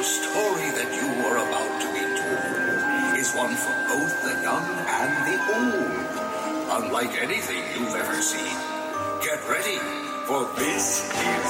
The story that you are about to be told is one for both the young and the old. Unlike anything you've ever seen. Get ready, for this is